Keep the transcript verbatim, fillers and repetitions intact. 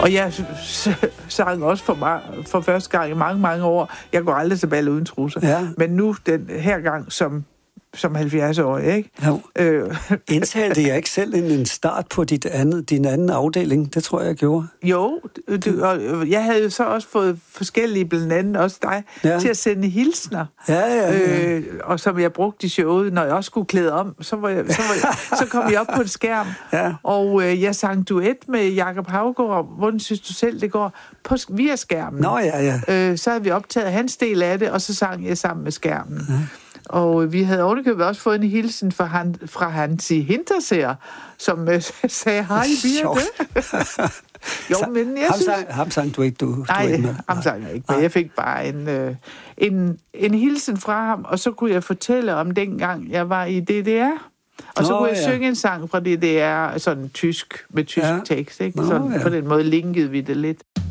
Og jeg s- sang også for, mig, for første gang i mange, mange år. Jeg går aldrig til bal uden trusser. Ja. Men nu, den her gang, som, som halvfjerds-årig, ikke? Jo. Øh, Indtalte jeg ikke selv en, en start på dit andet, din anden afdeling? Det tror jeg, jeg gjorde. jo, du, og jeg havde jo så også fået forskellige, blandt andet også dig, Ja. til at sende hilsner. Ja, ja, ja. Øh, og som jeg brugte i showet, når jeg også skulle klæde om, så, var jeg, så, var jeg, så kom jeg op på en skærm, Ja. og øh, jeg sang duet med Jakob Haugaard. Hvordan synes du selv, det går? På, via skærmen. Nå, ja, ja. Øh, så havde vi optaget hans del af det, og så sang jeg sammen med skærmen. Ja. Og vi havde ovenikøbet også fået en hilsen fra, han, fra Hansi Hinterseer, som øh, sagde, hej Birte. Jo, men jeg ham, synes... sang, ham sang du ikke, du, du Nej, ikke med. ham sang jeg ikke, men jeg fik bare en, øh, en, en hilsen fra ham, og så kunne jeg fortælle om dengang, jeg var i D D R. Og så Nå, kunne jeg ja. synge en sang fra D D R, sådan tysk, med tysk Ja. tekst, ikke? Nå, Sådan, ja. på den måde linkede vi det lidt.